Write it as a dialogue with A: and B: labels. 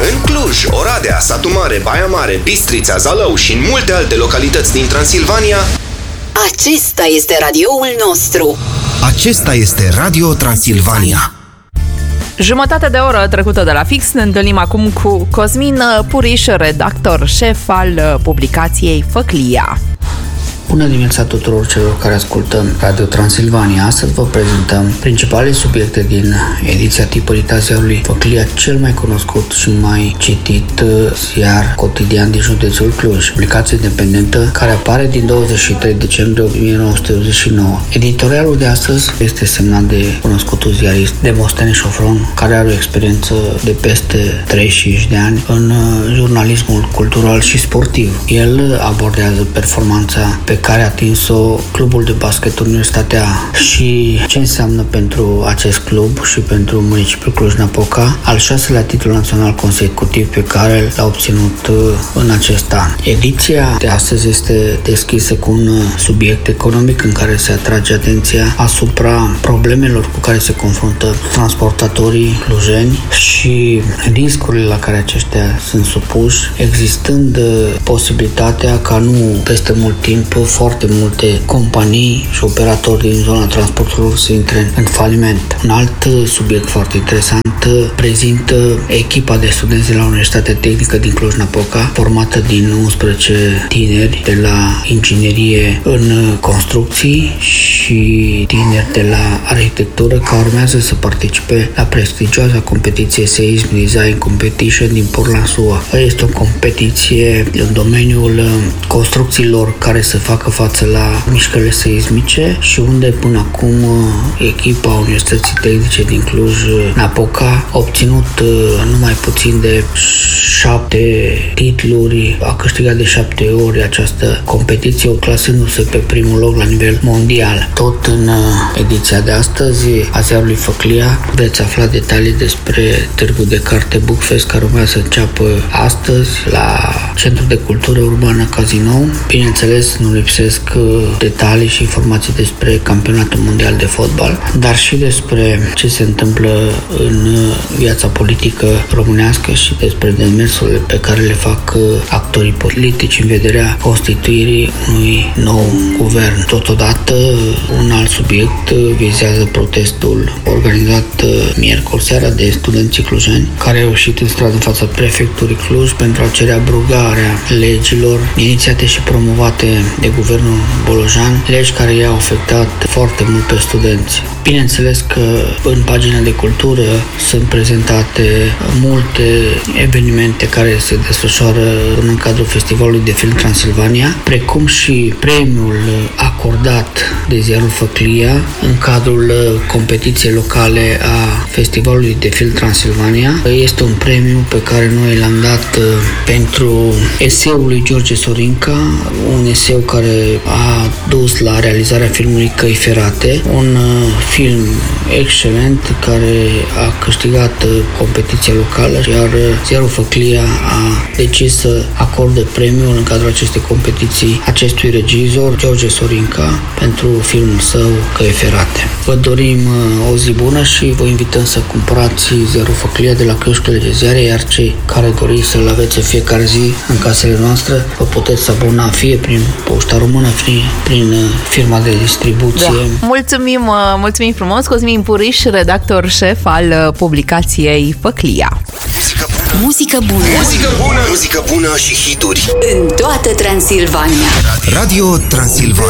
A: În Cluj, Oradea, Satu Mare, Baia Mare, Bistrița, Zalău și în multe alte localități din Transilvania.
B: Acesta este radioul nostru.
C: Acesta este Radio Transilvania.
D: Jumătate de oră trecută de la fix, ne întâlnim acum cu Cosmin Puriș, redactor șef al publicației Făclia.
E: Bună dimineața tuturor celor care ascultăm Radio Transilvania. Astăzi vă prezentăm principalele subiecte din ediția tipărită a ziarului Făclia, cel mai cunoscut și mai citit ziar cotidian din județul Cluj, publicație independentă care apare din 23 decembrie 1989. Editorialul de astăzi este semnat de cunoscutul ziarist Demostene Șofron, care are o experiență de peste 35 de ani în jurnalismul cultural și sportiv. El abordează performanța pe care a atins-o clubul de basket Universitatea și ce înseamnă pentru acest club și pentru municipiul Cluj-Napoca al 6-lea titlu național consecutiv pe care l-a obținut în acest an. Ediția de astăzi este deschisă cu un subiect economic în care se atrage atenția asupra problemelor cu care se confruntă transportatorii clujeni și riscurile la care aceștia sunt supuși, existând posibilitatea ca nu peste mult timp foarte multe companii și operatori din zona transporturilor să intre în faliment. Un alt subiect foarte interesant prezintă echipa de studenți de la Universitatea Tehnică din Cluj-Napoca, formată din 11 tineri de la inginerie în construcții și tineri de la arhitectură, care urmează să participe la prestigioasa competiție Seism Design Competition din Portland, SUA. Este o competiție în domeniul construcțiilor care să facă față la mișcările seismice și unde până acum echipa Universității Tehnice din Cluj-Napoca a obținut numai puțin de 7 titluri, a câștigat de 7 ori această competiție, clasându-se pe primul loc la nivel mondial. Tot în ediția de astăzi a ziarului Făclia veți afla detalii despre Târgul de Carte Bookfest, care urmează să înceapă astăzi la Centrul de Cultură Urbană Cazinou. Bineînțeles, nu lipsesc detalii și informații despre campionatul mondial de fotbal, dar și despre ce se întâmplă în viața politică românească și despre demersurile pe care le fac actorii politici în vederea constituirii unui nou guvern. Totodată, un alt subiect vizează protestul organizat miercuri seara de studenții clujeni care au ieșit în stradă în fața prefecturii Cluj pentru a cere abrogarea legilor inițiate și promovate de guvernul Bolojan, legi care i-au afectat foarte mult pe studenți. Bineînțeles că în pagina de cultură sunt prezentate multe evenimente care se desfășoară în cadrul Festivalului de Film Transilvania, precum și premiul acordat de ziarul Făclia în cadrul competiției locale a Festivalului de Film Transilvania. Este un premiu pe care noi l-am dat pentru eseul lui George Sorinca, un eseu care a dus la realizarea filmului Căi Ferate, un film excelent care a câștigat competiția locală, iar ziarul Făclia a decis să acorde premiul în cadrul acestei competiții acestui regizor, George Sorinca, pentru filmul său Căi Ferate. Vă dorim o zi bună și vă invităm să cumpărați ziarul Făclia de la kioscurile de ziare, iar cei care doriți să-l aveți în fiecare zi în casele noastre, vă puteți abona fie prin Poșta Română, fie prin firma de distribuție.
D: Da. Mulțumim frumos, Cosmin Puriș, redactor șef al publicației Făclia.
B: Muzică bună.
A: Muzică bună, muzică bună și hituri
B: în toată Transilvania.
C: Radio Transilvania.